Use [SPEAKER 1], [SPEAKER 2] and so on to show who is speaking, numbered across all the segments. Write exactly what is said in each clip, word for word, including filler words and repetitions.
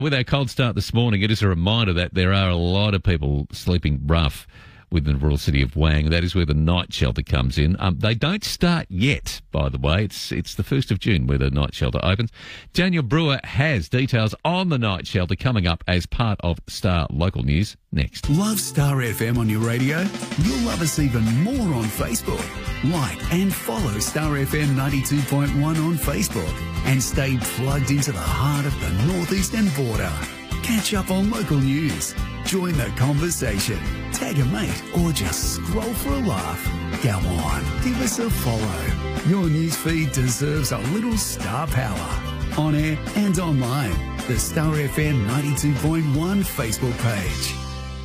[SPEAKER 1] With our cold start this morning, it is a reminder that there are a lot of people sleeping rough within the rural city of Wang. That is where the night shelter comes in. Um, they don't start yet, by the way. It's it's the first of June where the night shelter opens. Daniel Brewer has details on the night shelter coming up as part of Star Local News next.
[SPEAKER 2] Love Star F M on your radio? You'll love us even more on Facebook. Like and follow Star F M ninety-two point one on Facebook and stay plugged into the heart of the northeastern border. Catch up on local news, join the conversation, tag a mate, or just scroll for a laugh. Come on, give us a follow. Your newsfeed deserves a little star power. On air and online, the Star F M ninety-two point one Facebook page.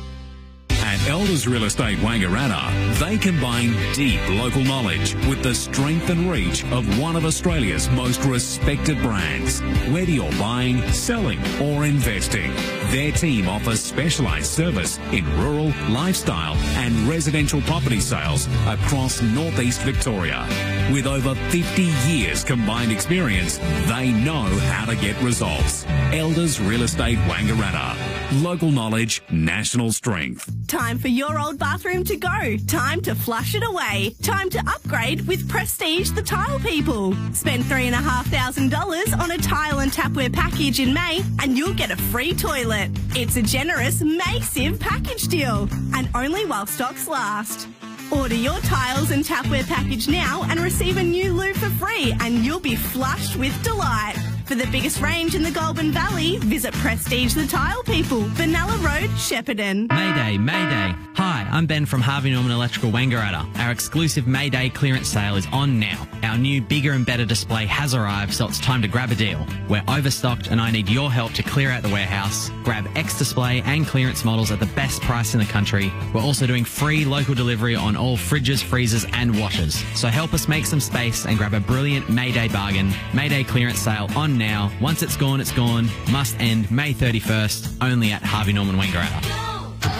[SPEAKER 3] At Elders Real Estate Wangaratta, they combine deep local knowledge with the strength and reach of one of Australia's most respected brands. Whether you're buying, selling or investing, their team offers specialised service in rural, lifestyle and residential property sales across northeast Victoria. With over fifty years combined experience, they know how to get results. Elders Real Estate Wangaratta. Local knowledge, national strength.
[SPEAKER 4] Time for your old bathroom to go. Time to flush it away. Time to upgrade with Prestige the Tile People. Spend three and a half thousand dollars on a tile and tapware package in May and you'll get a free toilet. It's a generous, massive package deal and only while stocks last. Order your tiles and tapware package now and receive a new loo for free and you'll be flushed with delight. For the biggest range in the Goulburn Valley, visit Prestige the Tile People, Benalla Road, Shepparton.
[SPEAKER 5] Mayday, Mayday. Hi, I'm Ben from Harvey Norman Electrical Wangaratta. Our exclusive Mayday clearance sale is on now. Our new bigger and better display has arrived, so it's time to grab a deal. We're overstocked and I need your help to clear out the warehouse. Grab X display and clearance models at the best price in the country. We're also doing free local delivery on all fridges, freezers and washers. So help us make some space and grab a brilliant Mayday bargain. Mayday clearance sale on now. Once it's gone, it's gone. Must end May thirty-first, only at Harvey Norman Wangaratta.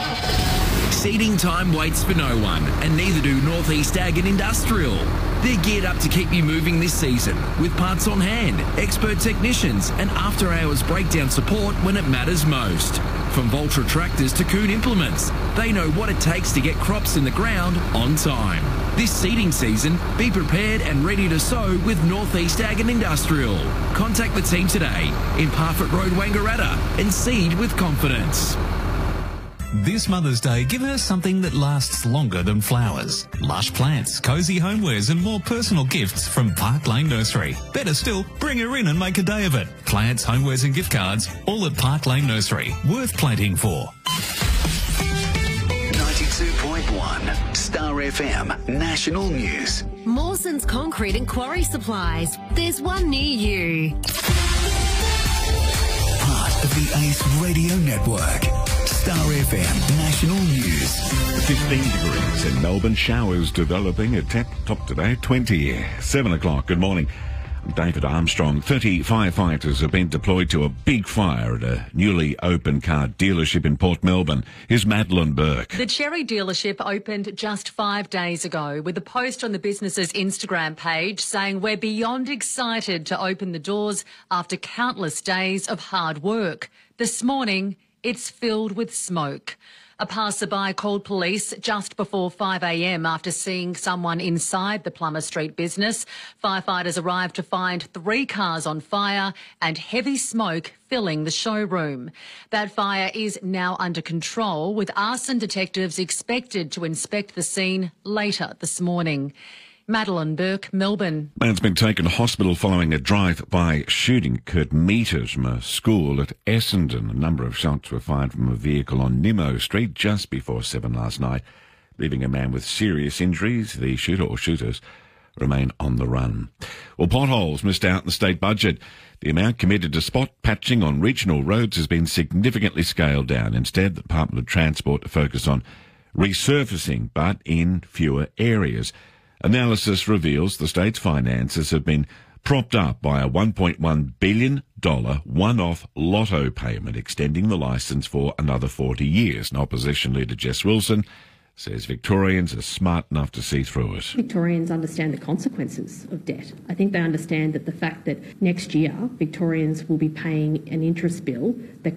[SPEAKER 6] Seeding time waits for no one, and neither do Northeast Ag and Industrial. They're geared up to keep you moving this season with parts on hand, expert technicians and after-hours breakdown support when it matters most. From Voltra tractors to Kuhn implements, they know what it takes to get crops in the ground on time. This seeding season, be prepared and ready to sow with Northeast Ag and Industrial. Contact the team today in Parfitt Road, Wangaratta and seed with confidence.
[SPEAKER 7] This Mother's Day, give her something that lasts longer than flowers. Lush plants, cosy homewares and more personal gifts from Park Lane Nursery. Better still, bring her in and make a day of it. Plants, homewares and gift cards, all at Park Lane Nursery. Worth planting for.
[SPEAKER 2] ninety-two point one Star F M National News.
[SPEAKER 8] Mawson's Concrete and Quarry Supplies. There's one near you.
[SPEAKER 2] Part of the Ace Radio Network. Star F M National News.
[SPEAKER 9] fifteen degrees in Melbourne. Showers developing at top today. twenty. seven o'clock. Good morning. I'm David Armstrong. thirty firefighters have been deployed to a big fire at a newly opened car dealership in Port Melbourne. Here's Madeline Burke.
[SPEAKER 10] The Cherry dealership opened just five days ago with a post on the business's Instagram page saying, "We're beyond excited to open the doors after countless days of hard work. This morning, it's filled with smoke." A passerby called police just before five a m after seeing someone inside the Plummer Street business. Firefighters arrived to find three cars on fire and heavy smoke filling the showroom. That fire is now under control, with arson detectives expected to inspect the scene later this morning. Madeline Burke, Melbourne.
[SPEAKER 9] Man's been taken to hospital following a drive-by shooting occurred metres from a school at Essendon. A number of shots were fired from a vehicle on Nimmo Street just before seven last night, leaving a man with serious injuries. The shooter or shooters remain on the run. Well, potholes missed out in the state budget. The amount committed to spot patching on regional roads has been significantly scaled down. Instead, the Department of Transport to focus on resurfacing, but in fewer areas. Analysis reveals the state's finances have been propped up by a one point one billion dollars one-off lotto payment extending the licence for another forty years. And Opposition Leader Jess Wilson says Victorians are smart enough to see through it.
[SPEAKER 11] Victorians understand the consequences of debt. I think they understand that the fact that next year Victorians will be paying an interest bill that